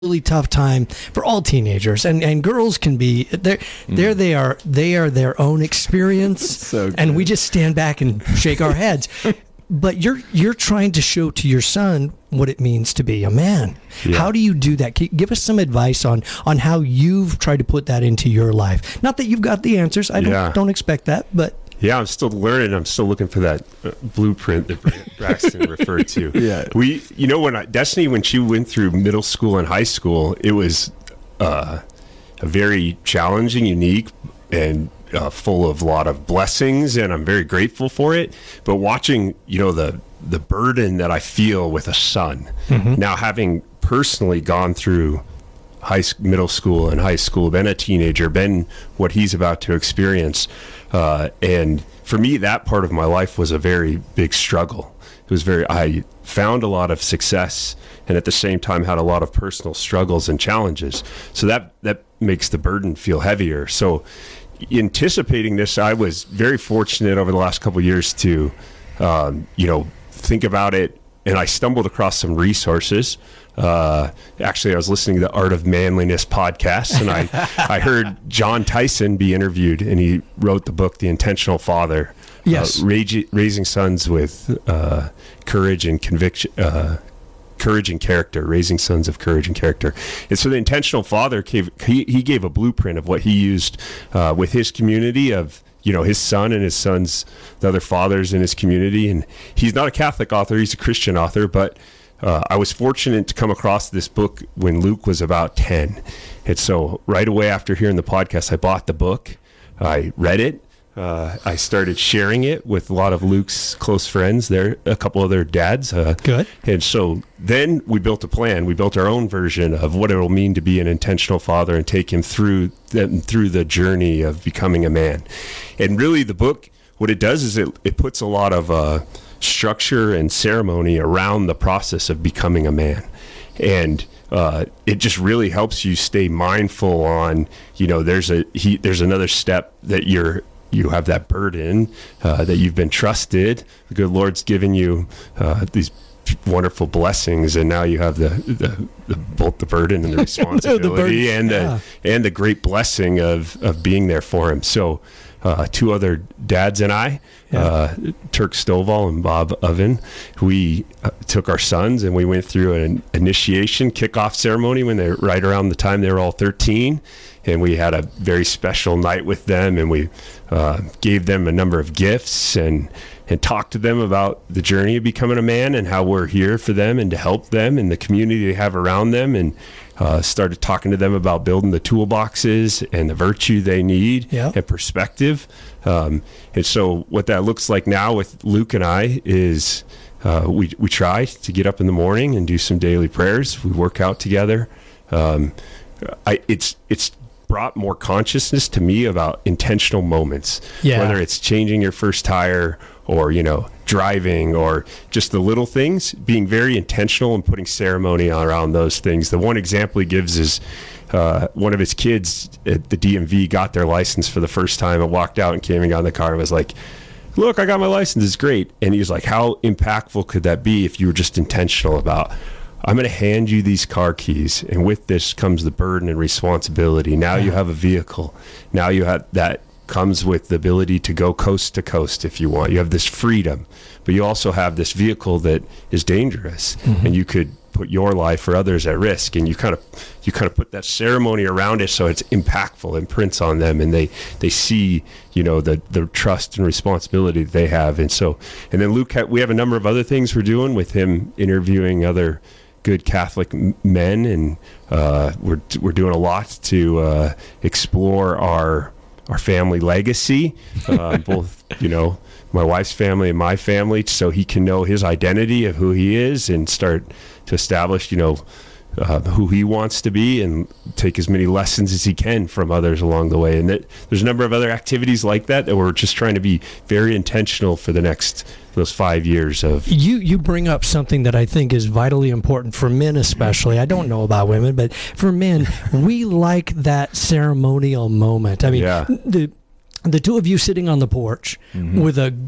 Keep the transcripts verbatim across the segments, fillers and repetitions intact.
really tough time for all teenagers, and and girls can be there. Mm. There they are. They are their own experience, so and we just stand back and shake our heads. But you're you're trying to show to your son what it means to be a man. Yeah. How do you do that? Can you give us some advice on on how you've tried to put that into your life. Not that you've got the answers. I don't yeah. don't expect that, but. Yeah, I'm still learning. I'm still looking for that uh, blueprint that Braxton referred to. Yeah, we, you know, when I, Destiny, when she went through middle school and high school, it was uh, a very challenging, unique, and uh, full of a lot of blessings, and I'm very grateful for it. But watching, you know, the the burden that I feel with a son, mm-hmm. now having personally gone through high middle school and high school, been a teenager, been what he's about to experience. Uh, and for me, that part of my life was a very big struggle. It was very, I found a lot of success and at the same time had a lot of personal struggles and challenges. So that, that makes the burden feel heavier. So anticipating this, I was very fortunate over the last couple of years to, um, you know, think about it. And I stumbled across some resources. Uh, actually, I was listening to the Art of Manliness podcast, and I, I heard John Tyson be interviewed, and he wrote the book, The Intentional Father. Yes. Uh, raising, raising sons with uh, courage and conviction, uh, courage and character, raising sons of courage and character. And so the Intentional Father gave, he, he gave a blueprint of what he used uh, with his community of, you know, his son and his son's, the other fathers in his community. And he's not a Catholic author, he's a Christian author, but uh, I was fortunate to come across this book when Luke was about ten. And so right away after hearing the podcast, I bought the book, I read it, uh, I started sharing it with a lot of Luke's close friends, there, a couple of their dads. Uh, Good. And so then we built a plan. We built our own version of what it will mean to be an intentional father and take him through the, through the journey of becoming a man. And really the book, what it does is it, it puts a lot of uh, structure and ceremony around the process of becoming a man. And uh, it just really helps you stay mindful on, you know, there's a he, there's another step that you're you have that burden uh, that you've been trusted. The good Lord's given you uh, these wonderful blessings, and now you have the, the, the both the burden and the responsibility the burden, and yeah. the and the great blessing of of being there for him. So uh, two other dads and I, yeah. uh, Turk Stovall and Bob Oven, we uh, took our sons and we went through an initiation kickoff ceremony when they're right around the time they were all thirteen. And we had a very special night with them, and we uh, gave them a number of gifts and and talked to them about the journey of becoming a man and how we're here for them and to help them and the community they have around them, and uh, started talking to them about building the toolboxes and the virtue they need yeah. and perspective. Um, and so what that looks like now with Luke and I is uh, we, we try to get up in the morning and do some daily prayers. We work out together. Um, I, it's it's brought more consciousness to me about intentional moments, yeah. whether it's changing your first tire or, you know, driving or just the little things, being very intentional and putting ceremony around those things. The one example he gives is uh, one of his kids at the D M V got their license for the first time and walked out and came and got in the car and was like, look, I got my license, it's great. And he was like, how impactful could that be if you were just intentional about, I'm going to hand you these car keys, and with this comes the burden and responsibility. Now you have a vehicle. Now you have that comes with the ability to go coast to coast if you want. You have this freedom, but you also have this vehicle that is dangerous, mm-hmm. and you could put your life or others at risk. And you kind of you kind of put that ceremony around it so it's impactful, imprints on them, and they they see, you know, the the trust and responsibility that they have. And so, and then Luke, we have a number of other things we're doing with him, interviewing other good Catholic men, and uh, we're we're doing a lot to uh, explore our our family legacy, uh, both, you know, my wife's family and my family, so he can know his identity of who he is and start to establish, you know, uh, who he wants to be and take as many lessons as he can from others along the way. And that, there's a number of other activities like that that we're just trying to be very intentional for the next those five years of. You you bring up something that I think is vitally important for men, especially. I don't know about women, but for men, we like that ceremonial moment. I mean, yeah. the the two of you sitting on the porch mm-hmm. with a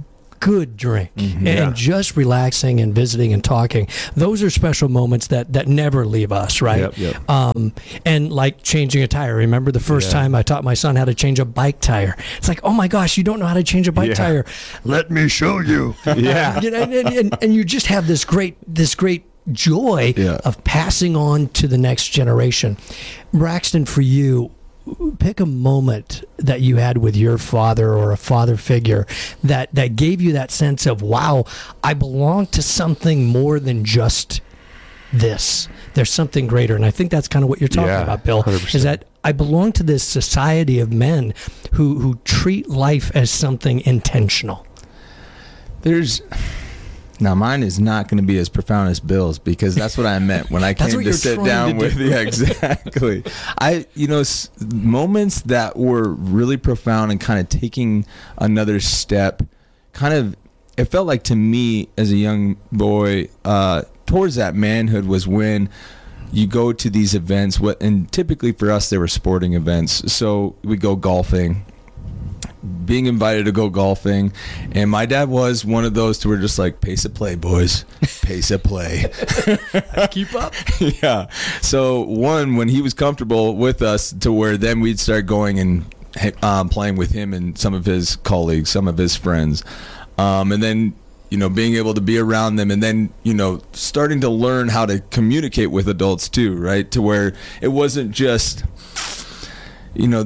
good drink Mm-hmm. and Yeah. just relaxing and visiting and talking. Those are special moments that, that never leave us, right? Yep, yep. Um, and like changing a tire. Remember the first Yeah. time I taught my son how to change a bike tire? It's like, oh my gosh, you don't know how to change a bike Yeah. tire. Let me show you. Yeah. You know, and, and, and you just have this great, this great joy Yeah. of passing on to the next generation. Braxton, for you, pick a moment that you had with your father or a father figure that, that gave you that sense of, wow, I belong to something more than just this. There's something greater. And I think that's kind of what you're talking Yeah, about, Bill, one hundred percent. is that I belong to this society of men who, who treat life as something intentional. There's now mine is not going to be as profound as Bill's, because that's what I meant when I That's came what to you're sit trying down to with do. you. Exactly. I, you know, s- moments that were really profound and kind of taking another step, kind of, it felt like to me as a young boy, uh, towards that manhood was when you go to these events, what, and typically for us, they were sporting events. So we go golfing, being invited to go golfing, and my dad was one of those to where just like, pace of play, boys, pace of play. Keep up. Yeah. So one, when he was comfortable with us, to where then we'd start going and um, playing with him and some of his colleagues, some of his friends, um, and then, you know, being able to be around them, and then, you know, starting to learn how to communicate with adults too, right? To where it wasn't just, you know,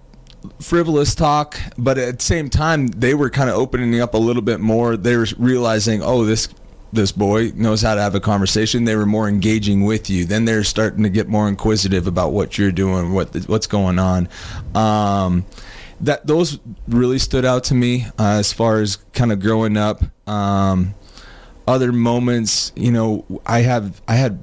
frivolous talk, but at the same time they were kind of opening up a little bit more. They were realizing, oh, this this boy knows how to have a conversation. They were more engaging with you. Then they're starting to get more inquisitive about what you're doing, what what's going on. Um, that those really stood out to me uh, as far as kind of growing up. Um, other moments, you know, I have I had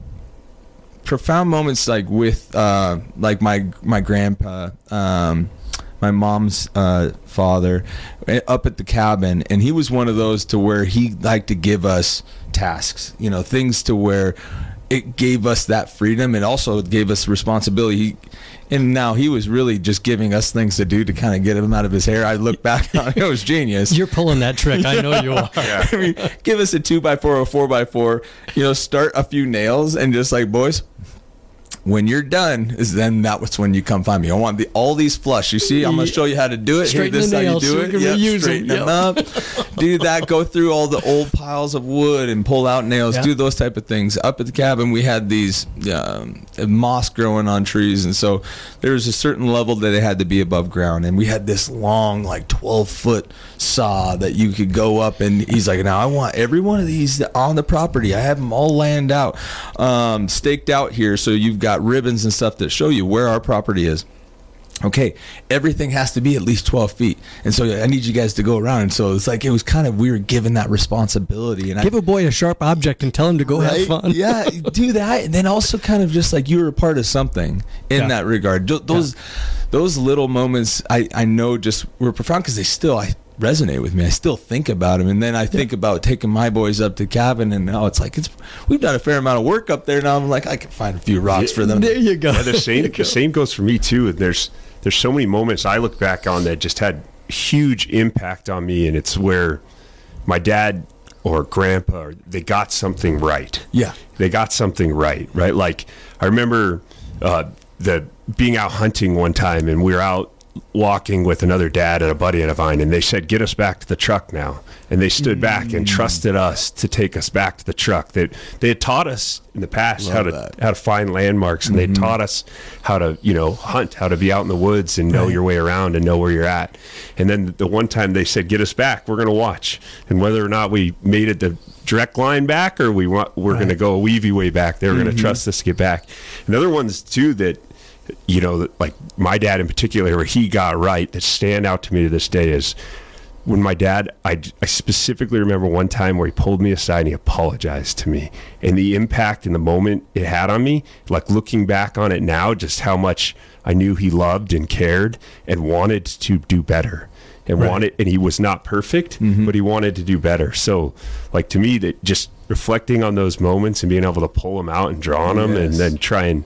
profound moments like with uh, like my my grandpa. Um, my mom's uh, father, up at the cabin, and he was one of those to where he liked to give us tasks, you know, things to where it gave us that freedom, and also gave us responsibility. He, and now he was really just giving us things to do to kind of get him out of his hair. I look back on it, it was genius. You're pulling that trick. I know you are. Yeah. I mean, give us a two by four or four by four, you know, start a few nails, and just like, boys, when you're done, is then that was when you come find me. I want the, all these flush. You see, I'm gonna show you how to do it. Straighten Here, this the is how you nails do so it. we can Yep, reuse 'em. straighten them Yep. up. Do that. Go through all the old piles of wood and pull out nails. Yeah. Do those type of things. Up at the cabin, we had these um, moss growing on trees, and so there was a certain level that it had to be above ground. And we had this long, like twelve foot saw that you could go up. And he's like, "Now I want every one of these on the property. I have them all lined out, um, staked out here, so you've got ribbons and stuff that show you where our property is." Okay, everything has to be at least twelve feet, and so I need you guys to go around. And so it's like, it was kind of, we were given that responsibility. And Give I, a boy a sharp object and tell him to go have Right? fun. Yeah, do that, and then also kind of just like you were a part of something in Yeah. that regard. Th- Those those little moments, I I know just were profound, because they still I resonate with me. I still think about them, and then I think about taking my boys up to cabin, and now it's like it's we've done a fair amount of work up there. Now I'm like, I can find a few rocks for them. There you go. Yeah, the same the same goes for me too. And there's there's so many moments I look back on that just had huge impact on me, and it's where my dad or grandpa, or they got something right. Yeah. They got something right, right? Like I remember uh, the being out hunting one time, and we were out walking with another dad and a buddy of mine, and they said, "Get us back to the truck now." And they stood back and trusted us to take us back to the truck. That they, they had taught us in the past Love how to that. how to find landmarks, and they taught us how to, you know, hunt, how to be out in the woods and know your way around and know where you're at. And then the one time they said, "Get us back, we're going to watch." And whether or not we made it the direct line back, or we want we're going to go a weavy way back, they were going to trust us to get back. And other ones too that, you know, like my dad in particular, where he got right, that stand out to me to this day is when my dad, I, I specifically remember one time where he pulled me aside and he apologized to me, and the impact in the moment it had on me, like looking back on it now, just how much I knew he loved and cared and wanted to do better. And Right. wanted, and he was not perfect, but he wanted to do better. So, like, to me, that just reflecting on those moments and being able to pull them out and draw on them, and Yes. then try and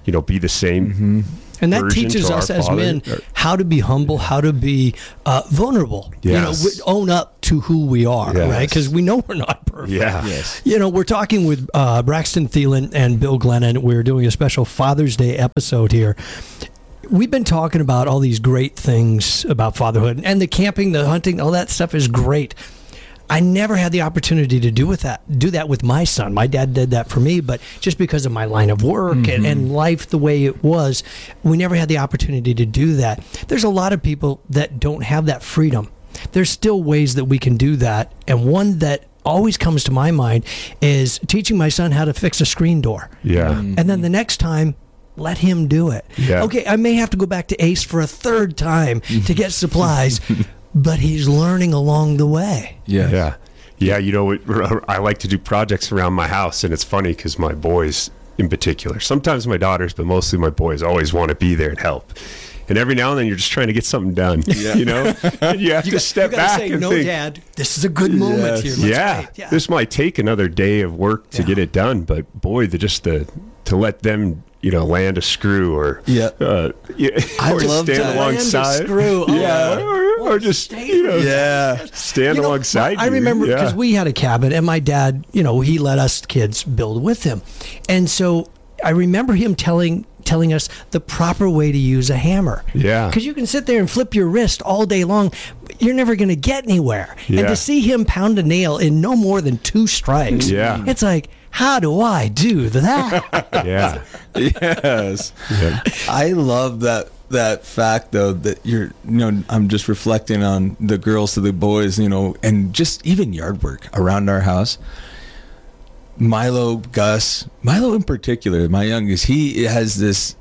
you know, be the same. Mm-hmm. And that version teaches to us our as Father. men how to be humble, how to be uh, vulnerable. You know, Yes. we own up to who we are, Yes. right? Because we know we're not perfect. Yeah. Yes. You know, we're talking with uh, Braxton Thielen and Bill Glennon. We're doing a special Father's Day episode here. We've been talking about all these great things about fatherhood, and the camping, the hunting, all that stuff is great. I never had the opportunity to do with that, do that with my son. My dad did that for me, but just because of my line of work Mm-hmm. and, and life the way it was, we never had the opportunity to do that. There's a lot of people that don't have that freedom. There's still ways that we can do that, and one that always comes to my mind is teaching my son how to fix a screen door. Yeah. And then the next time, let him do it. Yeah. Okay, I may have to go back to Ace for a third time to get supplies, but he's learning along the way. Yeah. Yeah. Yeah. You know, it, I like to do projects around my house, and it's funny because my boys in particular, sometimes my daughters, but mostly my boys always want to be there and help. And every now and then you're just trying to get something done, Yeah. you know, and you have You to got, step you gotta back say, and no, think, Dad, this is a good moment Yes. here. Let's yeah, wait." yeah. this might take another day of work to Yeah. get it done, but boy, the just the to let them, you know, land a screw or Yeah. uh, yeah, I or love stand that. alongside, Land a screw. Oh, yeah, or, or just you know, Yeah. stand You know, alongside. I you. remember Yeah. because we had a cabin, and my dad, you know, he let us kids build with him, and so I remember him telling telling us the proper way to use a hammer. Yeah. Because you can sit there and flip your wrist all day long, but you're never going to get anywhere. And Yeah. to see him pound a nail in no more than two strikes, Yeah. it's like, how do I do that? yeah, Yes. yeah, I love that that fact though that you're you know I'm just reflecting on the girls to the boys, you know, and just even yard work around our house. Milo, Gus, Milo in particular, my youngest, he has this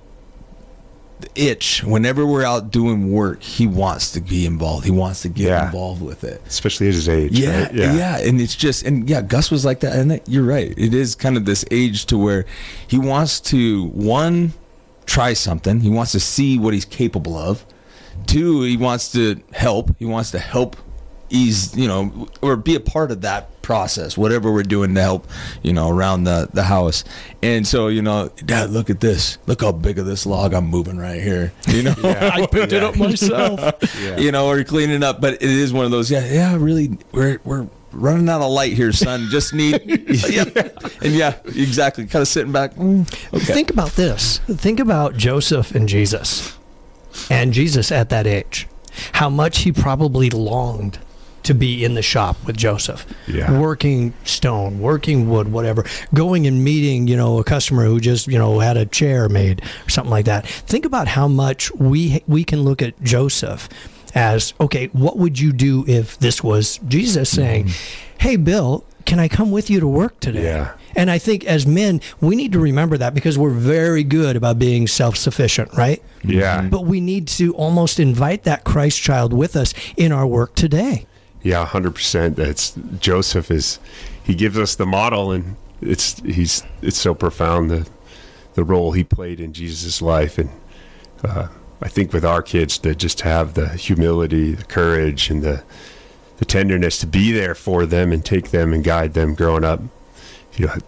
itch whenever we're out doing work. He wants to be involved. He wants to get Yeah. involved with it. especially at his age. Yeah, right? yeah, and it's just, and yeah, Gus was like that, and that, you're right. It is kind of this age to where he wants to one try something. He wants to see what he's capable of. Two, he wants to help. He wants to help ease, you know, or be a part of that process, whatever we're doing to help, you know, around the the house. And so, you know, Dad, look at this. Look how big of this log I'm moving right here. You know, I picked it up myself. Yeah. you know, or cleaning up. But it is one of those. Yeah, yeah. Really, we're we're running out of light here, son. Just need. yeah. And yeah, exactly. Kind of sitting back. mm, okay. Think about this. Think about Joseph and Jesus, and Jesus at that age. How much he probably longed to be in the shop with Joseph, Yeah. working stone, working wood, whatever, going and meeting, you know, a customer who just, you know, had a chair made or something like that. Think about how much we we can look at Joseph as, okay, what would you do if this was Jesus saying, hey, Bill, can I come with you to work today? Yeah. And I think as men, we need to remember that because we're very good about being self-sufficient, right? Yeah. But we need to almost invite that Christ child with us in our work today. Yeah, one hundred percent. That's Joseph is he gives us the model, and it's he's it's so profound the the role he played in Jesus' life. And uh, I think with our kids to just have the humility, the courage, and the the tenderness to be there for them and take them and guide them growing up. You know,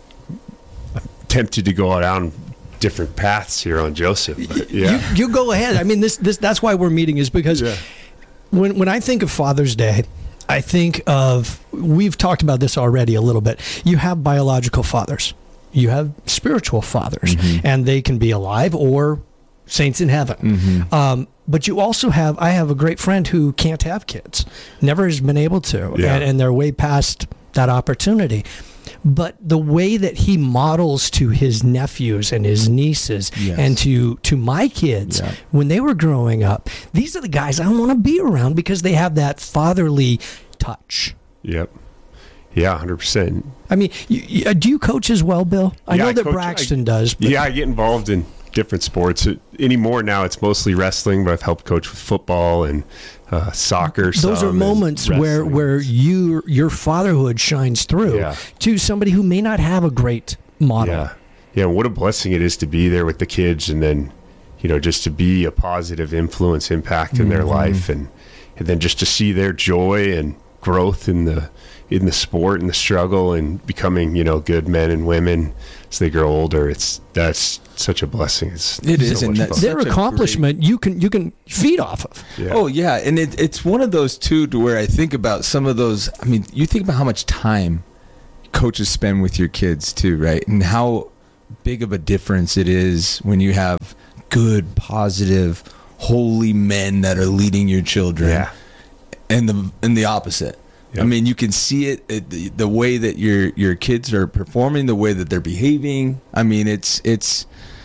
I'm tempted to go down different paths here on Joseph. But yeah. You, you go ahead. I mean, this this that's why we're meeting is because Yeah. when when I think of Father's Day, I think of, we've talked about this already a little bit. You have biological fathers. You have spiritual fathers, and they can be alive or saints in heaven. Um, but you also have, I have a great friend who can't have kids, never has been able to, Yeah. and, and they're way past that opportunity. But the way that he models to his nephews and his nieces Yes. and to to my kids Yeah. when they were growing up, these are the guys I want to be around because they have that fatherly touch. Yep. Yeah, one hundred percent. I mean, you, you, do you coach as well, Bill? I Yeah, know I that coach- Braxton I- does. But Yeah, I get involved in different sports. It, anymore now, it's mostly wrestling, but I've helped coach with football and uh, soccer. those are some, and moments where wrestling. where you your fatherhood shines through Yeah. to somebody who may not have a great model. Yeah. Yeah, what a blessing it is to be there with the kids and then, you know, just to be a positive influence, impact in their life and, and then just to see their joy and growth in the in the sport and the struggle and becoming, you know, good men and women as they grow older. It's that's such a blessing. It's It is, so and much that's- fun. Their such a accomplishment you can you can feed off of. Yeah. Oh yeah, and it, it's one of those too, to where I think about some of those. I mean, you think about how much time coaches spend with your kids too, right? And how big of a difference it is when you have good, positive, holy men that are leading your children. Yeah. And the and the opposite. Yep. I mean, you can see it, it the, the way that your your kids are performing, the way that they're behaving. I mean, it's it's.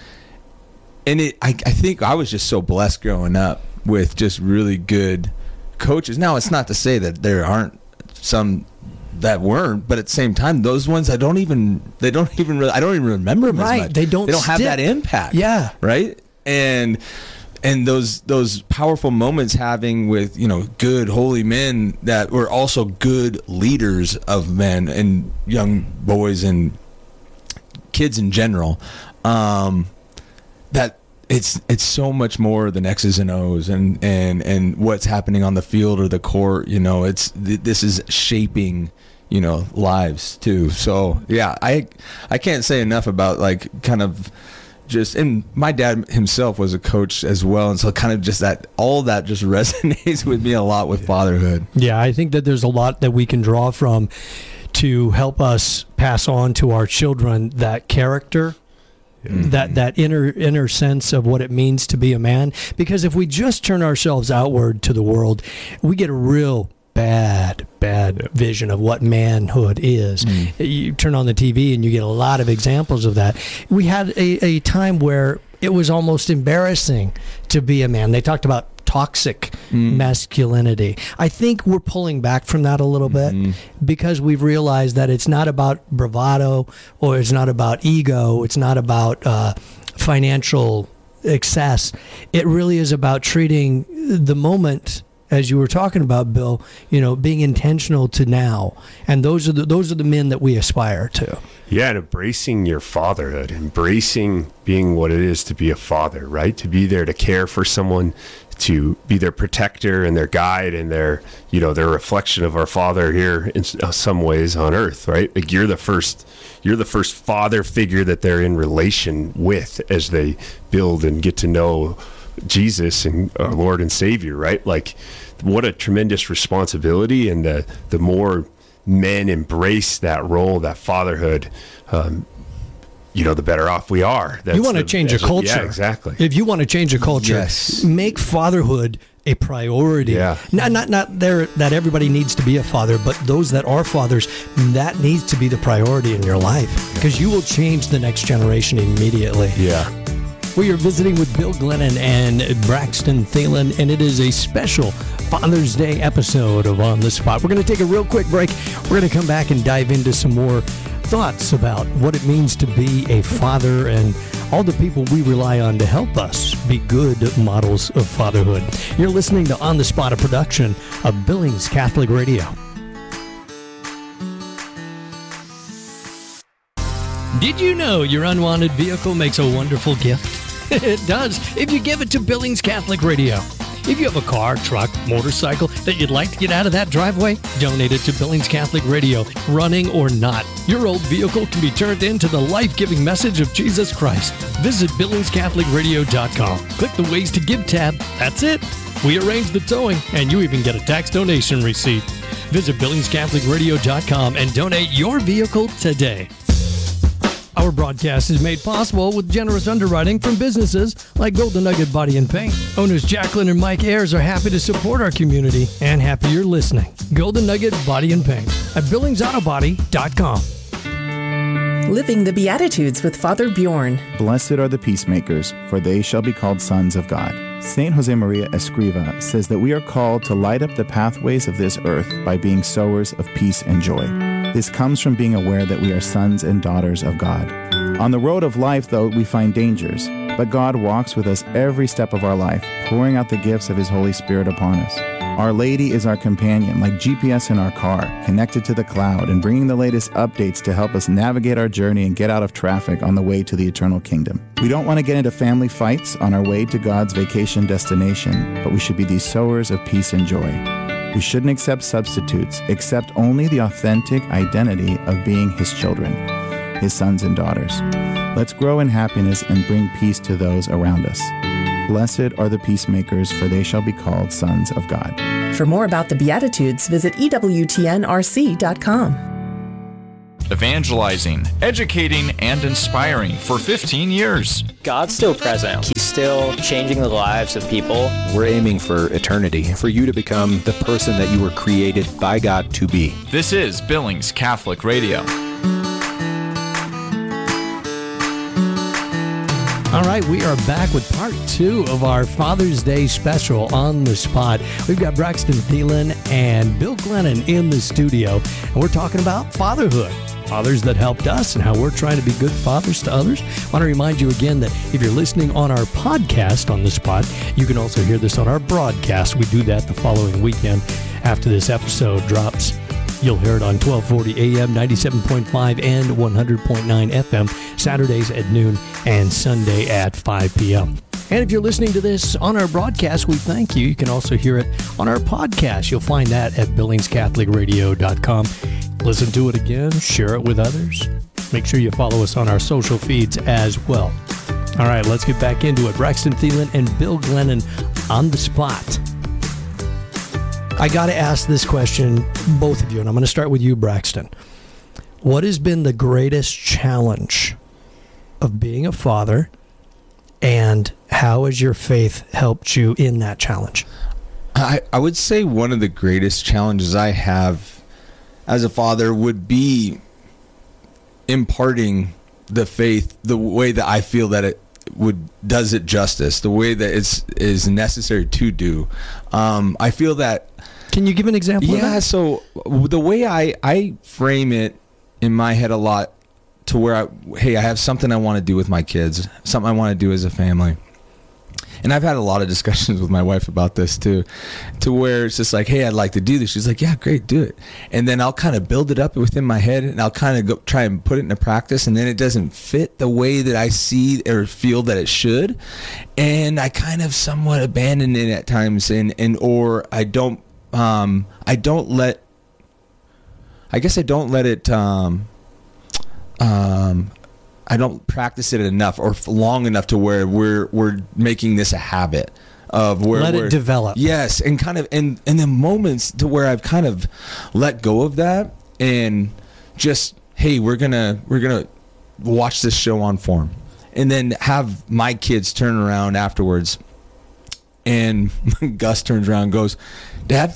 And it, I, I think I was just so blessed growing up with just really good coaches. Now, it's not to say that there aren't some that weren't, but at the same time, those ones I don't even they don't even really I don't even remember them Right, as much. they don't they don't have stick. that impact. Yeah. right. And and those those powerful moments having with, you know, good holy men that were also good leaders of men and young boys and kids in general. Um, that it's it's so much more than X's and O's and, and, and what's happening on the field or the court. You know, it's th- this is shaping, you know, lives too. So yeah, I I can't say enough about like kind of just, and my dad himself was a coach as well, and so kind of just that all that just resonates with me a lot with fatherhood. Yeah, I think that there's a lot that we can draw from to help us pass on to our children that character. Mm-hmm. That that inner inner sense of what it means to be a man. Because if we just turn ourselves outward to the world, we get a real bad, bad yep. vision of what manhood is. Mm. You turn on the T V and you get a lot of examples of that. We had a, a time where it was almost embarrassing to be a man. They talked about toxic mm. masculinity. I think we're pulling back from that a little mm-hmm. bit because we've realized that it's not about bravado or it's not about ego. It's not about uh, financial excess. It really is about treating the moment, as you were talking about, Bill, you know, being intentional to now. And those are the those are the men that we aspire to. Yeah, and embracing your fatherhood, embracing being what it is to be a father, right? To be there to care for someone, to be their protector and their guide and their, you know, their reflection of our Father here in some ways on earth, right? Like you're the first, you're the first father figure that they're in relation with as they build and get to know Jesus and our Lord and Savior, right? Like what a tremendous responsibility, and the the more men embrace that role, that fatherhood, um, you know, the better off we are. That's you want to the, change a culture. Yeah, exactly. If you want to change a culture, yes. make fatherhood a priority. Yeah. Not, not, not there that everybody needs to be a father, but those that are fathers, that needs to be the priority in your life, because you will change the next generation immediately. Yeah. We are visiting with Bill Glennon and Braxton Thelen, and it is a special Father's Day episode of On the Spot. We're going to take a real quick break. We're going to come back and dive into some more thoughts about what it means to be a father and all the people we rely on to help us be good models of fatherhood. You're listening to On the Spot, a production of Billings Catholic Radio. Did you know your unwanted vehicle makes a wonderful gift? It does if you give it to Billings Catholic Radio. If you have a car, truck, motorcycle that you'd like to get out of that driveway, donate it to Billings Catholic Radio, running or not. Your old vehicle can be turned into the life-giving message of Jesus Christ. Visit billings catholic radio dot com. Click the Ways to Give tab. That's it. We arrange the towing, and you even get a tax donation receipt. Visit billings catholic radio dot com and donate your vehicle today. Our broadcast is made possible with generous underwriting from businesses like Golden Nugget Body and Paint. Owners Jacqueline and Mike Ayers are happy to support our community and happy you're listening. Golden Nugget Body and Paint at billings auto body dot com. Living the Beatitudes with Father Bjorn. Blessed are the peacemakers, for they shall be called sons of God. Saint Josemaria Escriva says that we are called to light up the pathways of this earth by being sowers of peace and joy. This comes from being aware that we are sons and daughters of God. On the road of life, though, we find dangers, but God walks with us every step of our life, pouring out the gifts of His Holy Spirit upon us. Our Lady is our companion, like G P S in our car, connected to the cloud and bringing the latest updates to help us navigate our journey and get out of traffic on the way to the eternal kingdom. We don't want to get into family fights on our way to God's vacation destination, but we should be these sowers of peace and joy. We shouldn't accept substitutes, accept only the authentic identity of being his children, his sons and daughters. Let's grow in happiness and bring peace to those around us. Blessed are the peacemakers, for they shall be called sons of God. For more about the Beatitudes, visit E W T N R C dot com. Evangelizing, educating, and inspiring for fifteen years. God's still present. He's still changing the lives of people. We're aiming for eternity, for you to become the person that you were created by God to be. This is Billings Catholic Radio. All right, we are back with part two of our Father's Day special on the spot. We've got Braxton Thielen and Bill Glennon in the studio, and we're talking about fatherhood. Fathers that helped us and how we're trying to be good fathers to others. I want to remind you again that if you're listening on our podcast on the spot, you can also hear this on our broadcast. We do that the following weekend after this episode drops. You'll hear it on twelve forty A M, ninety-seven point five, and one hundred point nine F M, Saturdays at noon and Sunday at five p.m. And if you're listening to this on our broadcast, we thank you. You can also hear it on our podcast. You'll find that at billings catholic radio dot com. Listen to it again, share it with others. Make sure you follow us on our social feeds as well. All right, let's get back into it. Braxton Thielen and Bill Glennon on the spot. I got to ask this question, both of you, and I'm going to start with you, Braxton. What has been the greatest challenge of being a father, and how has your faith helped you in that challenge? I, I would say one of the greatest challenges I have as a father would be imparting the faith the way that I feel that it would does it justice, the way that it's is necessary to do. Um, I feel that. Can you give an example Yeah, of that? so the way I, I frame it in my head a lot to where, I, hey, I have something I want to do with my kids, something I want to do as a family. And I've had a lot of discussions with my wife about this too, to where it's just like, hey, I'd like to do this. She's like, yeah, great, do it. And then I'll kind of build it up within my head, and I'll kind of go try and put it into practice, and then it doesn't fit the way that I see or feel that it should. And I kind of somewhat abandon it at times, and, and or I don't, um, I don't let, I guess I don't let it, um, um, I don't practice it enough or long enough to where we're we're making this a habit of where let we're, it develop. Yes, and kind of in in the moments to where I've kind of let go of that and just, hey, we're gonna we're gonna watch this show on form, and then have my kids turn around afterwards, and Gus turns around and goes, Dad,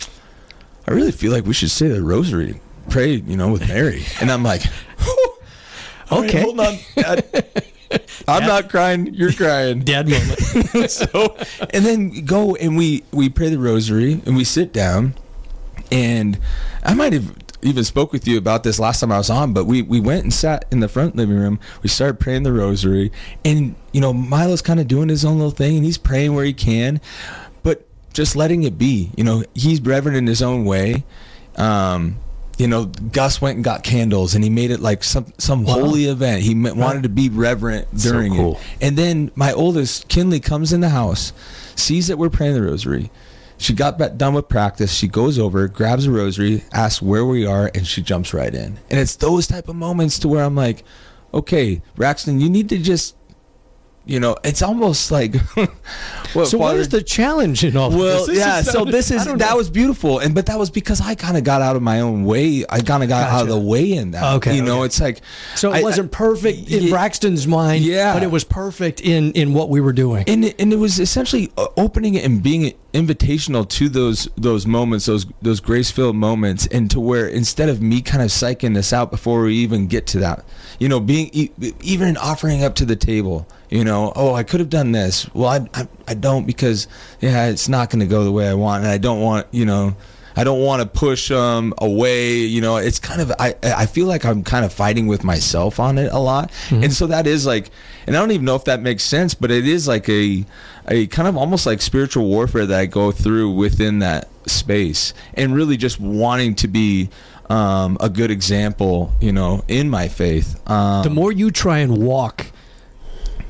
I really feel like we should say the rosary, pray, you know, with Mary. And I'm like, okay, right, hold on, Dad. I'm Dad. Not crying, you're crying. Dad moment. So, and then go and we, we pray the rosary and we sit down, and I might have even spoke with you about this last time I was on, but we, we went and sat in the front living room. We started praying the rosary, and, you know, Milo's kind of doing his own little thing, and he's praying where he can, but just letting it be. You know, he's reverent in his own way. Um, you know, Gus went and got candles, and he made it like some some wow. holy event. He wanted right. to be reverent during so cool. it. And then my oldest, Kinley, comes in the house, sees that we're praying the rosary. She got back done with practice. She goes over, grabs a rosary, asks where we are, and she jumps right in. And it's those type of moments to where I'm like, okay, Braxton, you need to just, you know, it's almost like. Well, so what is the challenge in all well, this? This yeah, is so this is that was beautiful, and but that was because I kind of got out of my own way. I kind of got gotcha. out of the way in that. Okay, you know, okay. It's like so it I, wasn't perfect in yeah, Braxton's mind, yeah, but it was perfect in in what we were doing, and it, and it was essentially opening it and being invitational to those those moments, those those grace filled moments, and to where instead of me kind of psyching this out before we even get to that, you know, being even offering up to the table. You know, oh, I could have done this. Well, I, I, I don't because, yeah, it's not going to go the way I want. And I don't want, you know, I don't want to push um away. You know, it's kind of, I, I feel like I'm kind of fighting with myself on it a lot. Mm-hmm. And so that is like, and I don't even know if that makes sense, but it is like a, a kind of almost like spiritual warfare that I go through within that space, and really just wanting to be um, a good example, you know, in my faith. Um, the more you try and walk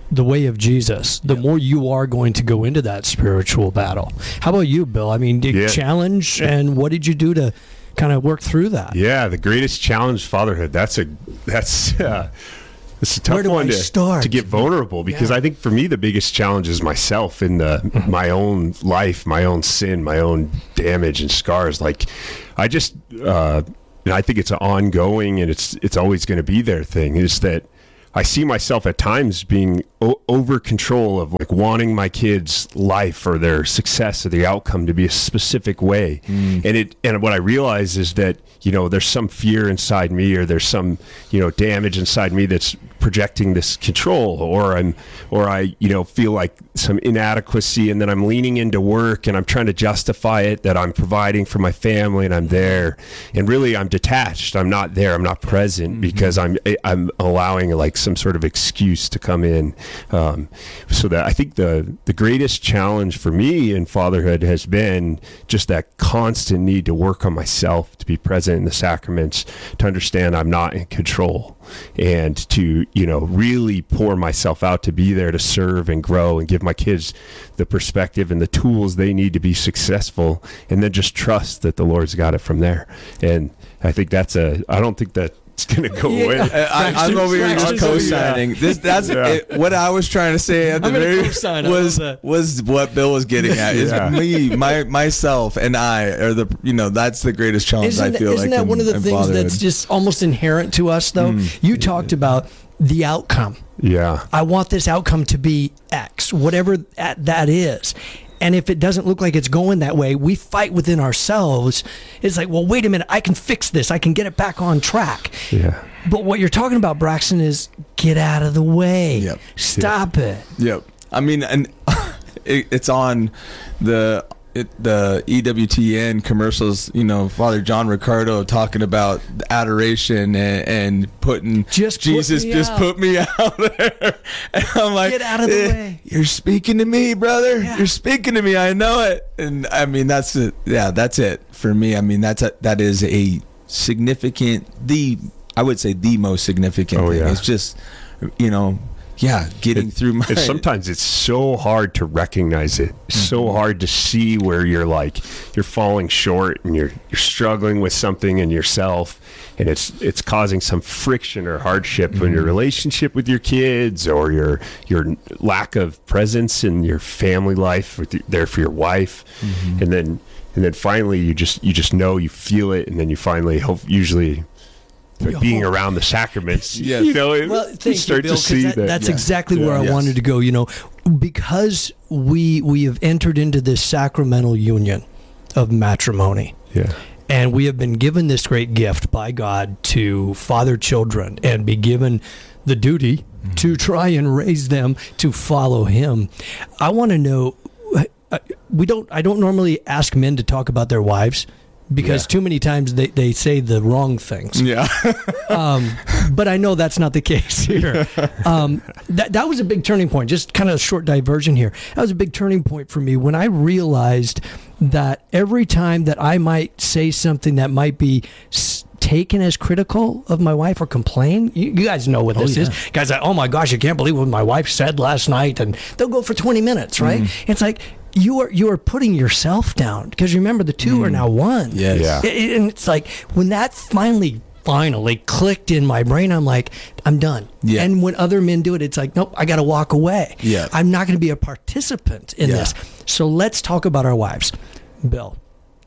the way of Jesus, the more you are going to go into that spiritual battle. How about you, Bill? I mean, did Yeah. challenge, and what did you do to kind of work through that? Yeah, the greatest challenge, fatherhood. That's a that's uh, it's a tough Where do one I to start? to get vulnerable, because Yeah. I think for me the biggest challenge is myself in the my own life, my own sin, my own damage and scars. Like I just uh, and I think it's an ongoing and it's it's always going to be there thing. Is that I see myself at times being o- over control of like wanting my kids' life or their success or the outcome to be a specific way. Mm. And it, and what I realize is that, you know, there's some fear inside me, or there's some, you know, damage inside me that's projecting this control, or I'm, or I, you know, feel like some inadequacy, and then I'm leaning into work and I'm trying to justify it that I'm providing for my family and I'm there. And really I'm detached. I'm not there. I'm not present mm-hmm. because I'm, I'm allowing like some sort of excuse to come in. Um, so that I think the, the greatest challenge for me in fatherhood has been just that constant need to work on myself, to be present in the sacraments, to understand I'm not in control, and to, you know, really pour myself out to be there to serve and grow and give my kids the perspective and the tools they need to be successful, and then just trust that the Lord's got it from there. And I think that's a, I don't think that it's going to go Yeah. away. I, I'm over here just co-signing. This, that's Yeah. it, what I was trying to say at the I'm gonna very co-sign. I was love that. was what Bill was getting at. Is Yeah. me, my myself, and I are the you know that's the greatest challenge Isn't, I feel isn't like. that in- one of the in things fatherhood. that's just almost inherent to us, though? Mm. You talked about the outcome. Yeah. I want this outcome to be X, whatever that, that is. And if it doesn't look like it's going that way, we fight within ourselves. It's like, well, wait a minute, I can fix this. I can get it back on track. Yeah. But what you're talking about, Braxton, is get out of the way. Yep. Stop it. Yep. I mean, and it, it's on the it, the E W T N commercials. You know, Father John Ricardo talking about adoration and, and putting Just put Jesus me just out. put me out there. And I'm like, Get out of the "Eh, way." You're speaking to me, brother. Yeah. You're speaking to me. I know it. And I mean, that's it. Yeah, that's it for me. I mean, that's a, that is a significant the. I would say the most significant Oh, thing. yeah. It's just, you know, yeah, getting It- through my. And sometimes it's so hard to recognize it. Mm-hmm. So hard to see where you're like you're falling short and you're you're struggling with something in yourself, and it's it's causing some friction or hardship in Mm-hmm. your relationship with your kids, or your your lack of presence in your family life, with your, there for your wife, Mm-hmm. and then and then finally you just you just know, you feel it, and then you finally hope usually. Like being around the sacraments, Yes. you know, it, Well, you thank start you, Bill, to 'cause see that, that. that's Yeah. exactly where Yeah. I Yes. wanted to go. You know, because we we have entered into this sacramental union of matrimony. Yeah. And we have been given this great gift by God to father children and be given the duty mm-hmm. to try and raise them to follow Him. I want to know. uh, We don't. I don't normally ask men to talk about their wives because Yeah. too many times they, they say the wrong things. Yeah. Um, but I know that's not the case here. Um, that that was a big turning point. Just kind of a short diversion here. That was a big turning point for me when I realized that every time that I might say something that might be s- taken as critical of my wife or complain, you, you guys know what this yeah. is. Guys, like, oh my gosh, I can't believe what my wife said last night, and they'll go for twenty minutes, right? It's like. You are you are putting yourself down, because remember, the two are now one. Yes. Yeah. I- And it's like when that finally, finally clicked in my brain, I'm like, I'm done. Yeah. And when other men do it, it's like, nope, I got to walk away. Yeah. I'm not going to be a participant in Yeah. this. So let's talk about our wives. Bill,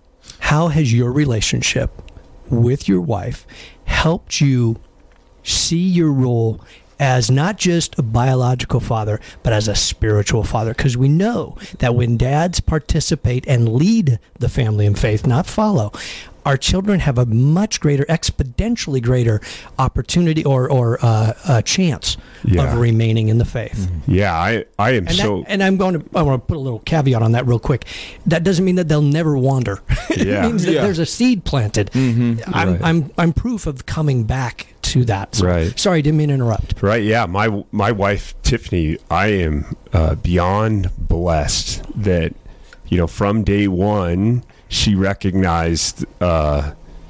how has your relationship with your wife helped you see your role as not just a biological father, but as a spiritual father? Because we know that when dads participate and lead the family in faith, not follow, our children have a much greater, exponentially greater opportunity or, or uh, uh, chance Yeah. of remaining in the faith. Yeah, I, I am And, so. that, and I'm going to I want to put a little caveat on that real quick. That doesn't mean that they'll never wander. It Yeah. means that Yeah. there's a seed planted. I'm, Right. I'm I'm proof of coming back to that. So, Right. Sorry, didn't mean to interrupt. Right, yeah. My my wife Tiffany, I am uh, beyond blessed that, you know, from day one she recognized uh,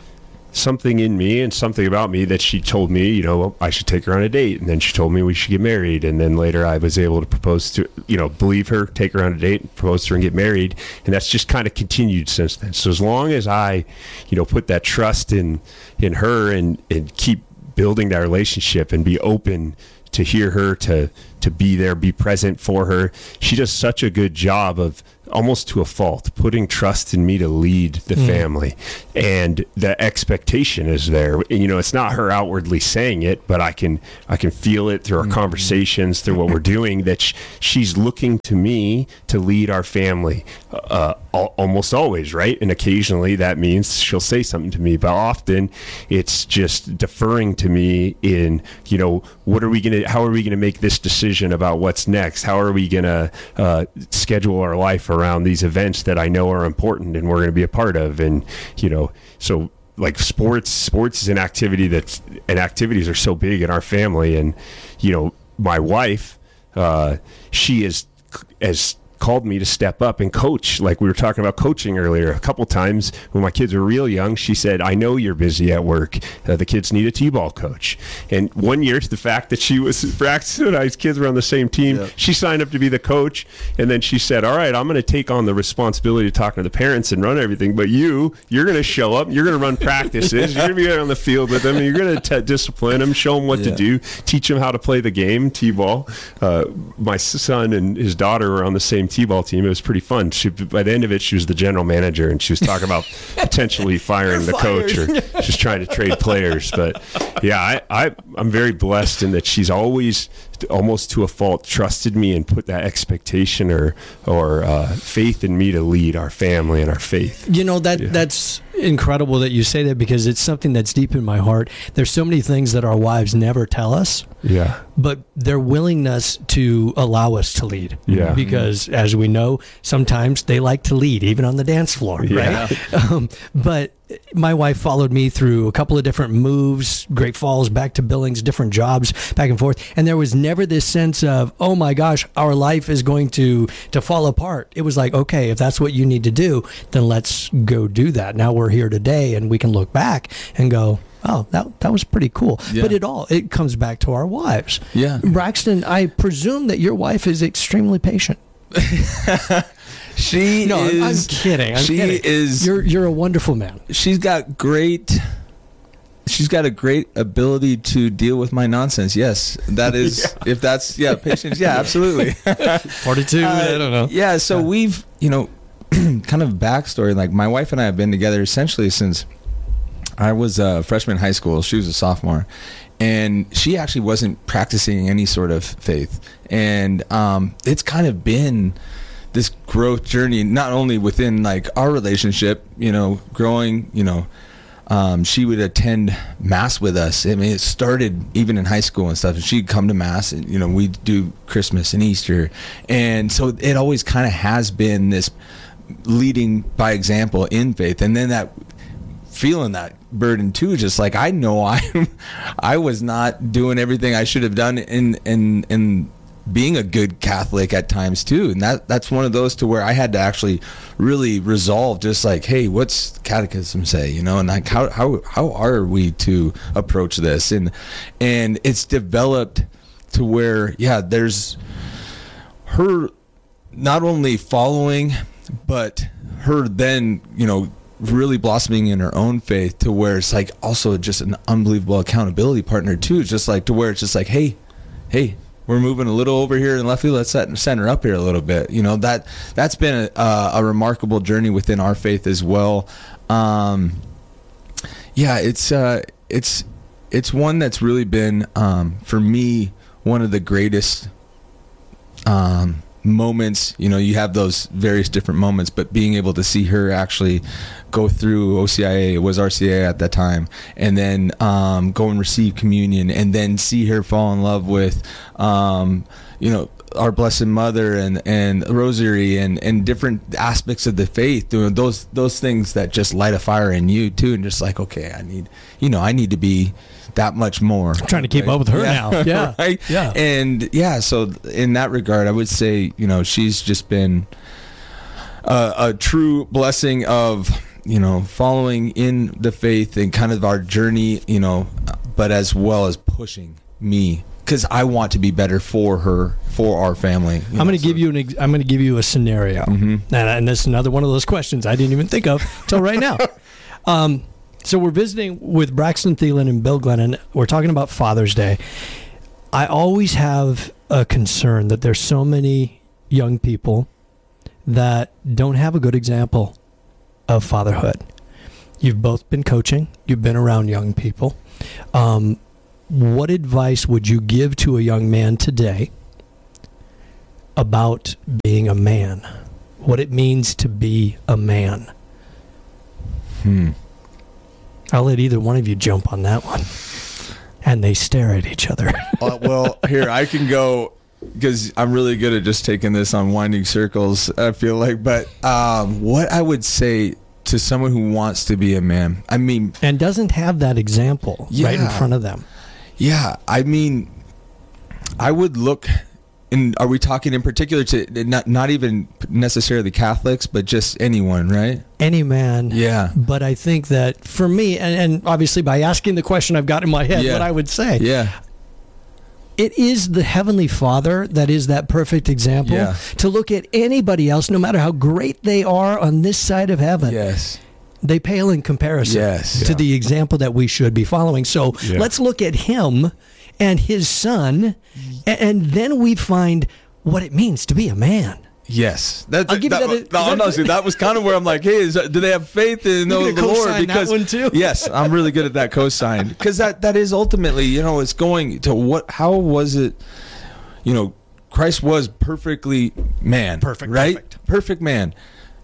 something in me and something about me that she told me, you know, I should take her on a date. And then she told me we should get married. And then later I was able to propose to, you know, believe her, take her on a date, propose to her and get married. And that's just kind of continued since then. So as long as I, you know, put that trust in, in her and, and keep building that relationship and be open to hear her, to, to be there, be present for her, she does such a good job of, almost to a fault, putting trust in me to lead the mm. family. And the expectation is there. And, you know, it's not her outwardly saying it, but I can I can feel it through our mm. conversations, through what we're doing, that sh- she's looking to me to lead our family uh, al- almost always, right? And occasionally that means she'll say something to me, but often it's just deferring to me in, you know, what are we going to, how are we going to make this decision about what's next? How are we going to uh, schedule our life around around these events that I know are important and we're going to be a part of? And, you know, so like sports, sports is an activity that's, and activities are so big in our family. And, you know, my wife, uh, she is, as called me to step up and coach. Like we were talking about coaching earlier, a couple times when my kids were real young, she said, I know you're busy at work. Uh, the kids need a T-ball coach. And one year, the fact that she was, Braxton and I's kids were on the same team, yeah. she signed up to be the coach. And then she said, all right, I'm going to take on the responsibility of talking to the parents and run everything. But you, you're going to show up, you're going to run practices, you're going to be there on the field with them, and you're going to t- discipline them, show them what yeah. to do, teach them how to play the game, T-ball. Uh, my son and his daughter were on the same T-ball team. It was pretty fun. She, by the end of it, she was the general manager, and she was talking about potentially firing the coach or just trying to trade players. But yeah, I, I, I'm very blessed in that she's always, almost to a fault, trusted me and put that expectation or or uh, faith in me to lead our family and our faith. You know, that yeah. that's incredible that you say that, because it's something that's deep in my heart. There's so many things that our wives never tell us. Yeah. But their willingness to allow us to lead. Yeah. Because as we know, sometimes they like to lead, even on the dance floor, yeah. right? Um, but my wife followed me through a couple of different moves, Great Falls, back to Billings, different jobs, back and forth. And there was never this sense of, oh my gosh, our life is going to, to fall apart. It was like, okay, if that's what you need to do, then let's go do that. Now we're here today, and we can look back and go, oh, that that was pretty cool. Yeah. But it all, it comes back to our wives. Yeah. Braxton, I presume that your wife is extremely patient. She no, is. I'm kidding. I'm she kidding. is. You're you're a wonderful man. She's got great. She's got a great ability to deal with my nonsense. Yes, that is. Yeah. If that's yeah, patience. Yeah, absolutely. Forty-two. Uh, I don't know. Yeah. So yeah. we've you know, kind of backstory. Like my wife and I have been together essentially since I was a freshman in high school. She was a sophomore. And she actually wasn't practicing any sort of faith. And um, it's kind of been this growth journey, not only within like our relationship, you know, growing, you know, um, she would attend mass with us. I mean, it started even in high school and stuff. And she'd come to mass, and, you know, we'd do Christmas and Easter. And so it always kind of has been this leading by example in faith. And then that feeling that burden too, just like I know I I was not doing everything I should have done in in in being a good Catholic at times too, and that that's one of those to where I had to actually really resolve, just like, hey, what's catechism say, you know, and like how how how are we to approach this, and and it's developed to where yeah, there's her not only following, but her then, you know, really blossoming in her own faith to where it's like also just an unbelievable accountability partner too, just like to where it's just like, hey, hey, we're moving a little over here in left field, let's set center up here a little bit. You know, that that's been a, a remarkable journey within our faith as well. Um, yeah, it's uh, it's it's one that's really been um, for me one of the greatest um, moments. You know, you have those various different moments, but being able to see her actually go through O C I A, it was R C A at that time, and then um, go and receive communion, and then see her fall in love with, um, you know, our Blessed Mother and and Rosary and and different aspects of the faith, doing those those things that just light a fire in you too, and just like, okay, I need, you know, I need to be that much more. I'm trying to keep right? up with her yeah. now. Yeah. Right? Yeah. And yeah, so in that regard, I would say, you know, she's just been a, a true blessing of you know, following in the faith and kind of our journey, you know, but as well as pushing me, because I want to be better for her, for our family. I'm going to give you an. Ex- I'm going to give you a scenario, mm-hmm. and, and this is another one of those questions I didn't even think of till right now. Um, so we're visiting with Braxton Thielen and Bill Glennon. We're talking about Father's Day. I always have a concern that there's so many young people that don't have a good example of fatherhood. You've both been coaching. You've been around young people. Um, what advice would you give to a young man today about being a man? What it means to be a man? Hmm. I'll let either one of you jump on that one. And they stare at each other. uh, well, here, I can go, because I'm really good at just taking this on winding circles, I feel like. But um, what I would say to someone who wants to be a man, I mean... And doesn't have that example yeah, right in front of them. Yeah, I mean, I would look... And are we talking in particular to not not even necessarily Catholics, but just anyone, right? Any man. Yeah. But I think that for me, and, and obviously by asking the question I've got in my head, yeah. what I would say. Yeah. It is the Heavenly Father that is that perfect example. Yeah. To look at anybody else, no matter how great they are on this side of heaven. Yes. They pale in comparison yes. to yeah. the example that we should be following. So yeah. let's look at him and his son, and then we find what it means to be a man. Yes, that, I'll give that, you that. that, that, honestly, that was kind of where I'm like, hey, is that, do they have faith in the, the Lord? Because that one too. Yes, I'm really good at that cosign, because that that is ultimately, you know, it's going to what? How was it? You know, Christ was perfectly man, perfect, right? Perfect, perfect man.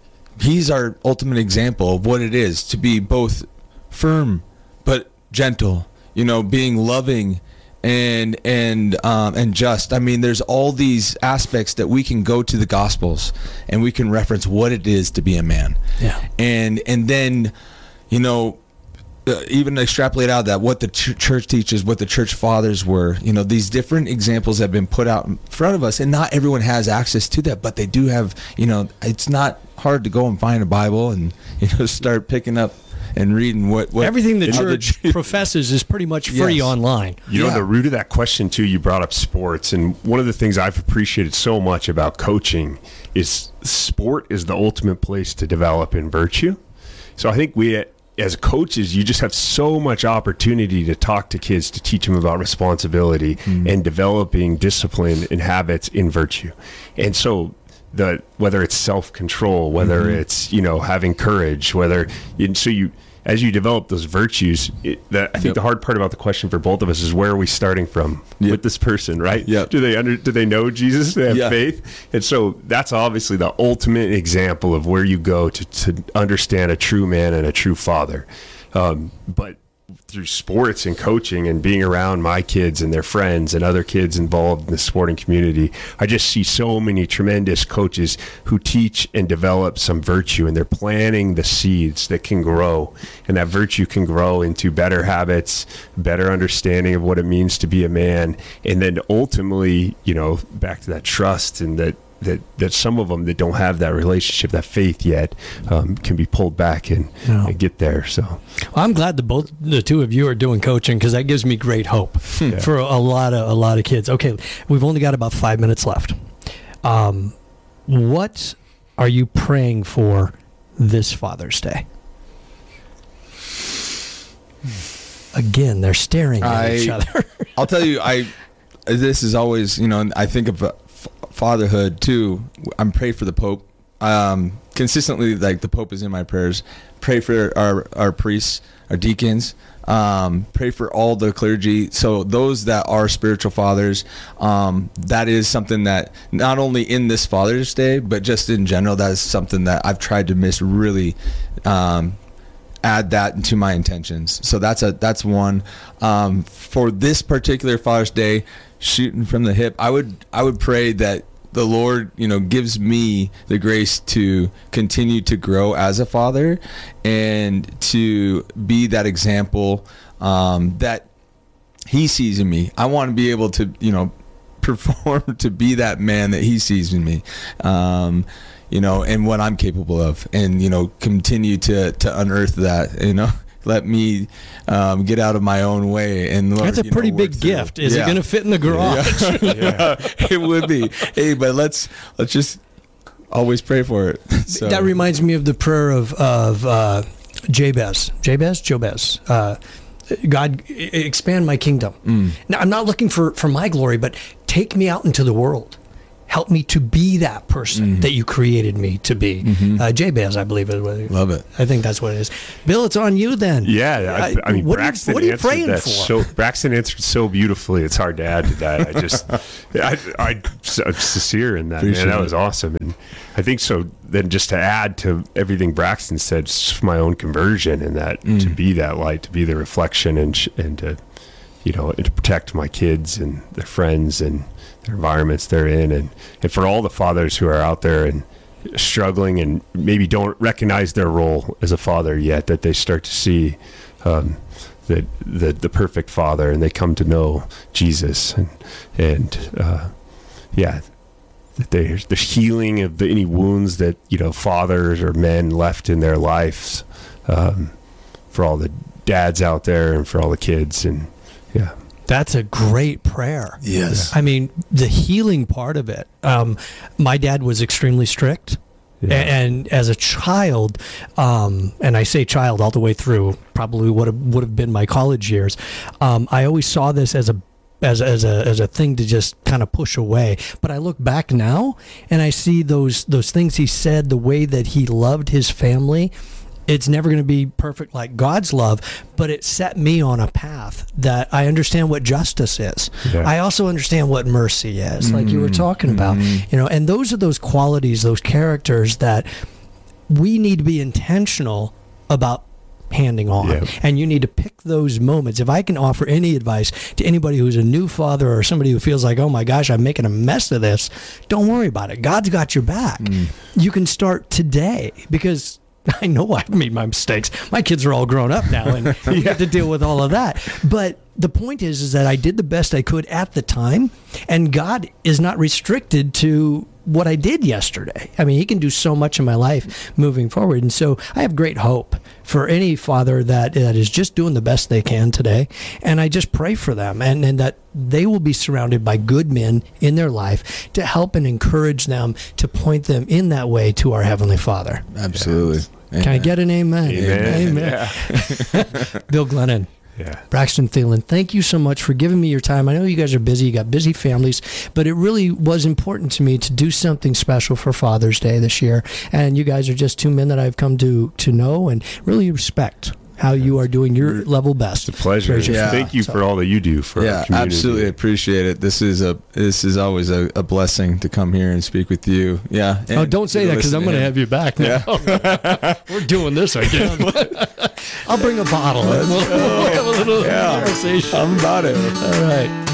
He's our ultimate example of what it is to be both firm but gentle. You know, being loving. And and um, and just, I mean, there's all these aspects that we can go to the Gospels and we can reference what it is to be a man. Yeah. And and then, you know, uh, even extrapolate out that what the ch- church teaches, what the church fathers were. You know, these different examples have been put out in front of us, and not everyone has access to that, but they do have. You know, it's not hard to go and find a Bible and you know start picking up. And reading what, what everything the church the, professes is pretty much free yes. online. You know, yeah. the root of that question too, you brought up sports, and one of the things I've appreciated so much about coaching is sport is the ultimate place to develop in virtue. So I think we, as coaches, you just have so much opportunity to talk to kids, to teach them about responsibility mm. and developing discipline and habits in virtue. And so the whether it's self-control, whether mm-hmm. it's, you know, having courage, whether and so you as you develop those virtues, it, that, I think yep. the hard part about the question for both of us is where are we starting from yep. with this person, right? Yep. Do they under, do they know Jesus? Do they have yeah. faith? And so that's obviously the ultimate example of where you go to, to understand a true man and a true father. Um, but through sports and coaching and being around my kids and their friends and other kids involved in the sporting community, I just see so many tremendous coaches who teach and develop some virtue, and they're planting the seeds that can grow, and that virtue can grow into better habits, better understanding of what it means to be a man, and then ultimately, you know, back to that trust and that that that some of them that don't have that relationship, that faith yet, um, can be pulled back and, yeah. and get there. So well, I'm glad that both the two of you are doing coaching, because that gives me great hope yeah. for a lot of a lot of kids. Okay, we've only got about five minutes left. Um, what are you praying for this Father's Day? Again, they're staring at I, each other. I'll tell you, I this is always, you know, I think of fatherhood too. I'm praying for the Pope um, consistently. Like, the Pope is in my prayers. Pray for our our priests, our deacons. Um, pray for all the clergy. So those that are spiritual fathers, um, that is something that not only in this Father's Day, but just in general, that is something that I've tried to miss really. Um, add that into my intentions. So that's a that's one. Um, for this particular Father's Day, shooting from the hip, I would I would pray that the Lord, you know, gives me the grace to continue to grow as a father and to be that example um, that He sees in me. I want to be able to, you know, perform to be that man that he sees in me. Um, you know, and what I'm capable of, and, you know, continue to, to unearth that, you know, let me um, get out of my own way. And Lord, that's a you pretty know, big work through. gift. Is Yeah. it going to fit in the garage? Yeah. Yeah. It would be. Hey, but let's, let's just always pray for it. So. That reminds me of the prayer of, of uh, Jabez. Jabez? Jabez. Uh, God, e- expand my kingdom. Mm. Now, I'm not looking for, for my glory, but take me out into the world. Help me to be that person Mm. that you created me to be. Mhm. Uh, Jabez, I believe is what it is. Love it. I think that's what it is. Bill, it's on you then. Yeah, I, I mean, what Braxton are you, what are you answered praying that for? so. Braxton answered so beautifully. It's hard to add to that. I just, I, I, I'm sincere in that, Appreciate man. That it. was awesome, and I think so. Then just to add to everything Braxton said, just my own conversion and that Mm. to be that light, to be the reflection, and sh- and to, you know, and to protect my kids and their friends and their environments they're in, and, and for all the fathers who are out there and struggling and maybe don't recognize their role as a father yet, that they start to see um, the, the the perfect father, and they come to know Jesus, and and uh, yeah, that there's the healing of the, any wounds that, you know, fathers or men left in their lives, um, for all the dads out there and for all the kids, and yeah. That's a great prayer. Yes. I mean, the healing part of it. Um, my dad was extremely strict. Yeah. And as a child, um, and I say child all the way through, probably would have, would have been my college years, um, I always saw this as a as as a as a thing to just kind of push away. But I look back now and I see those those things he said, the way that he loved his family. It's never going to be perfect like God's love, but it set me on a path that I understand what justice is. Yeah. I also understand what mercy is, like you were talking about. Mm-hmm. You know, and those are those qualities, those characters that we need to be intentional about handing on. Yeah. And you need to pick those moments. If I can offer any advice to anybody who's a new father or somebody who feels like, oh my gosh, I'm making a mess of this, don't worry about it. God's got your back. Mm. You can start today, because I know I've made my mistakes. My kids are all grown up now, and you get to deal with all of that. But the point is, is that I did the best I could at the time, and God is not restricted to what I did yesterday. I mean, He can do so much in my life moving forward. And so I have great hope for any father that, that is just doing the best they can today. And I just pray for them, and, and that they will be surrounded by good men in their life to help and encourage them, to point them in that way to our Heavenly Father. Absolutely. Can I get an amen? Amen. Amen. Bill Glennon, Yeah. Braxton Thielen, thank you so much for giving me your time. I know you guys are busy, you got busy families, but it really was important to me to do something special for Father's Day this year. And you guys are just two men that I've come to, to know and really respect how you are doing your level best. It's a pleasure. Raise your Yeah. Thank you So- for all that you do for our Yeah, community. absolutely appreciate it. This is a this is always a, a blessing to come here and speak with you. Yeah. Oh, don't say that, because I'm going to have you back now. Yeah. We're doing this again. I'll bring a bottle. And we'll, we'll have a little Yeah. conversation. I'm about it. All right.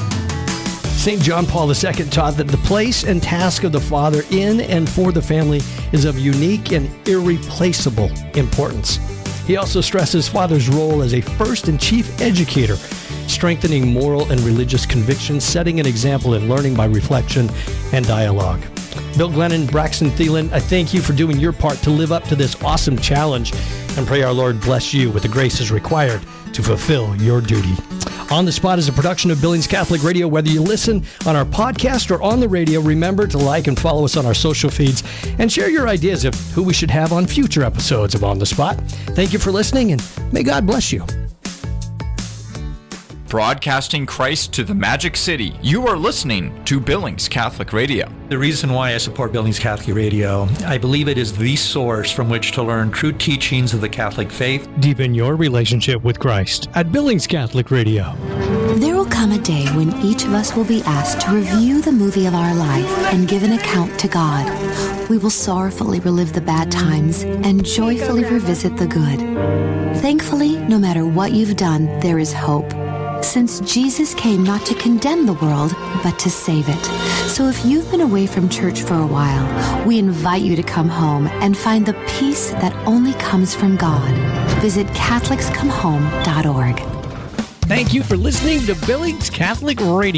Saint John Paul the Second taught that the place and task of the father in and for the family is of unique and irreplaceable importance. He also stresses father's role as a first and chief educator, strengthening moral and religious convictions, setting an example in learning by reflection and dialogue. Bill Glennon, Braxton Thielen, I thank you for doing your part to live up to this awesome challenge, and pray our Lord bless you with the graces required to fulfill your duty. On the Spot is a production of Billings Catholic Radio. Whether you listen on our podcast or on the radio, remember to like and follow us on our social feeds and share your ideas of who we should have on future episodes of On the Spot. Thank you for listening, and may God bless you. Broadcasting Christ to the Magic City, you are listening to Billings Catholic Radio. The reason why I support Billings Catholic Radio, I believe it is the source from which to learn true teachings of the Catholic faith. Deepen your relationship with Christ at Billings Catholic Radio. There will come a day when each of us will be asked to review the movie of our life and give an account to God. We will sorrowfully relive the bad times and joyfully revisit the good. Thankfully, no matter what you've done, there is hope, since Jesus came not to condemn the world, but to save it. So if you've been away from church for a while, we invite you to come home and find the peace that only comes from God. Visit Catholics Come Home dot org. Thank you for listening to Billings Catholic Radio.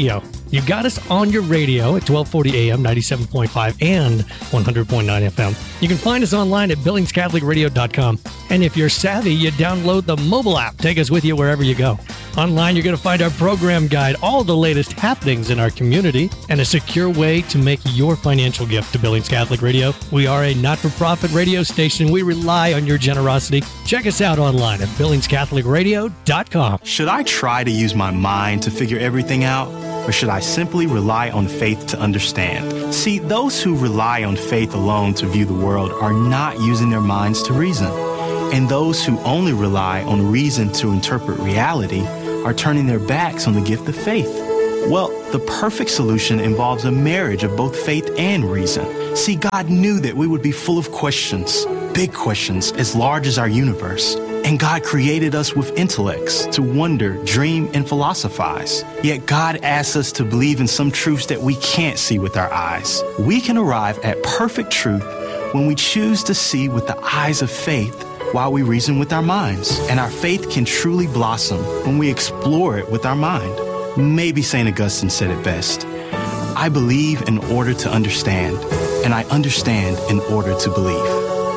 You got us on your radio at twelve forty A M, ninety-seven point five, and one hundred point nine F M. You can find us online at billings catholic radio dot com. And if you're savvy, you download the mobile app. Take us with you wherever you go. Online, you're going to find our program guide, all the latest happenings in our community, and a secure way to make your financial gift to Billings Catholic Radio. We are a not-for-profit radio station. We rely on your generosity. Check us out online at billings catholic radio dot com. Should I try to use my mind to figure everything out, or should I simply rely on faith to understand? See, those who rely on faith alone to view the world are not using their minds to reason. And those who only rely on reason to interpret reality are turning their backs on the gift of faith. Well, the perfect solution involves a marriage of both faith and reason. See, God knew that we would be full of questions, big questions as large as our universe. And God created us with intellects to wonder, dream, and philosophize. Yet God asks us to believe in some truths that we can't see with our eyes. We can arrive at perfect truth when we choose to see with the eyes of faith while we reason with our minds. And our faith can truly blossom when we explore it with our mind. Maybe Saint Augustine said it best. I believe in order to understand, and I understand in order to believe.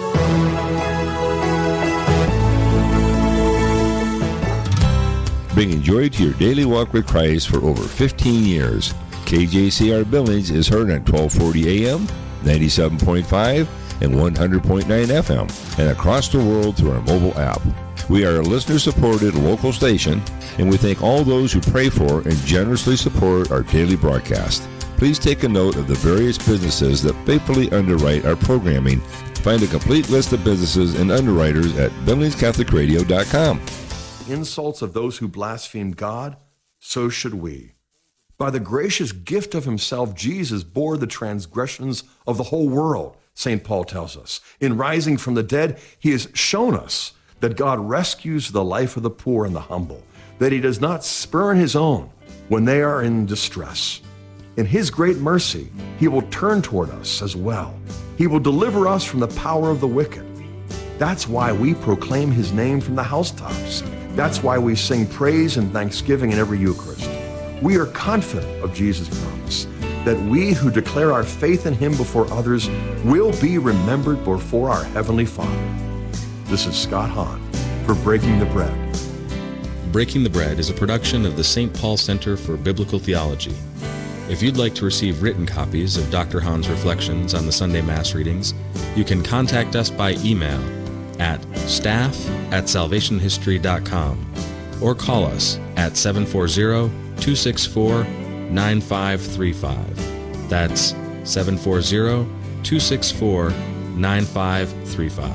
Bringing joy to your daily walk with Christ for over fifteen years. K J C R Billings is heard on twelve forty A M, ninety-seven point five, and one hundred point nine F M, and across the world through our mobile app. We are a listener-supported local station, and we thank all those who pray for and generously support our daily broadcast. Please take a note of the various businesses that faithfully underwrite our programming. Find a complete list of businesses and underwriters at billings catholic radio dot com. Insults of those who blaspheme God, so should we. By the gracious gift of himself, Jesus bore the transgressions of the whole world, Saint Paul tells us. In rising from the dead, he has shown us that God rescues the life of the poor and the humble, that he does not spurn his own when they are in distress. In his great mercy, he will turn toward us as well. He will deliver us from the power of the wicked. That's why we proclaim his name from the housetops. That's why we sing praise and thanksgiving in every Eucharist. We are confident of Jesus' promise that we who declare our faith in him before others will be remembered before our Heavenly Father. This is Scott Hahn for Breaking the Bread. Breaking the Bread is a production of the Saint Paul Center for Biblical Theology. If you'd like to receive written copies of Doctor Hahn's reflections on the Sunday Mass readings, you can contact us by email at staff at salvation history dot com or call us at seven four zero, two six four, nine five three five. That's seven four zero, two six four, nine five three five.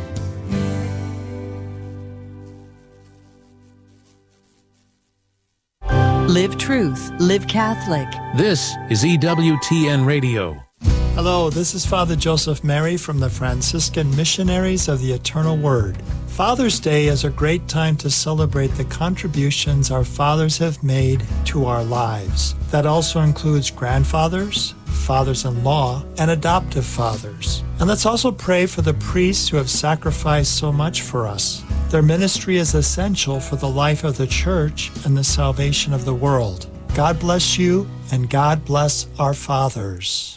Live truth, live Catholic. This is E W T N Radio. Hello, this is Father Joseph Mary from the Franciscan Missionaries of the Eternal Word. Father's Day is a great time to celebrate the contributions our fathers have made to our lives. That also includes grandfathers, fathers-in-law, and adoptive fathers. And let's also pray for the priests who have sacrificed so much for us. Their ministry is essential for the life of the Church and the salvation of the world. God bless you, and God bless our fathers.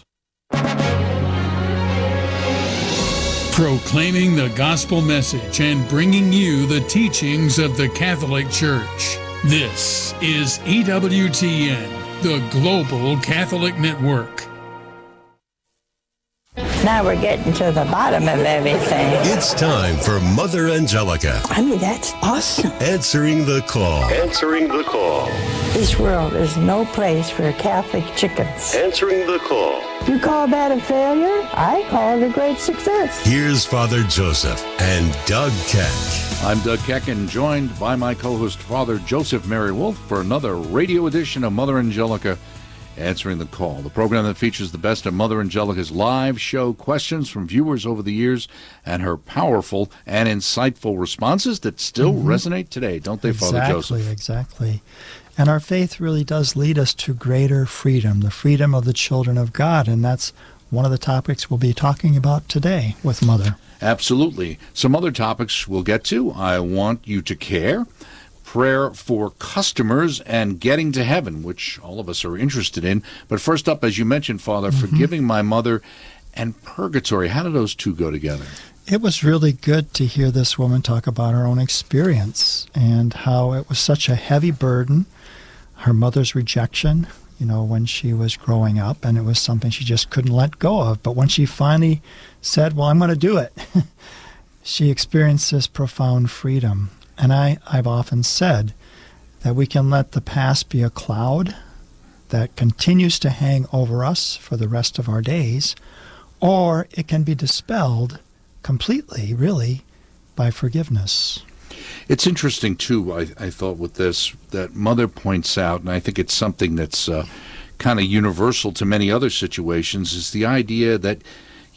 Proclaiming the gospel message and bringing you the teachings of the Catholic Church. This is E W T N, the Global Catholic Network. Now we're getting to the bottom of everything. It's time for Mother Angelica. I mean, that's awesome. Answering the call. Answering the call. This world is no place for Catholic chickens. Answering the call. You call that a failure? I call it a great success. Here's Father Joseph and Doug Keck. I'm Doug Keck, and joined by my co-host Father Joseph Mary Wolf for another radio edition of Mother Angelica, Answering the Call, the program that features the best of Mother Angelica's live show questions from viewers over the years and her powerful and insightful responses that still mm-hmm. resonate today, don't they, exactly, Father Joseph? Exactly, exactly. And our faith really does lead us to greater freedom, the freedom of the children of God, and that's one of the topics we'll be talking about today with Mother. Absolutely. Some other topics we'll get to. I want you to care. prayer for customers and getting to heaven, which all of us are interested in. But first up, as you mentioned, Father, mm-hmm. forgiving my mother and purgatory. How do those two go together? It was really good to hear this woman talk about her own experience and how it was such a heavy burden, her mother's rejection, you know, when she was growing up, and it was something she just couldn't let go of. But when she finally said, well, I'm going to do it, she experienced this profound freedom. And I, I've often said that we can let the past be a cloud that continues to hang over us for the rest of our days, or it can be dispelled completely, really, by forgiveness. It's interesting, too, I, I thought, with this, that Mother points out, and I think it's something that's uh, kind of universal to many other situations, is the idea that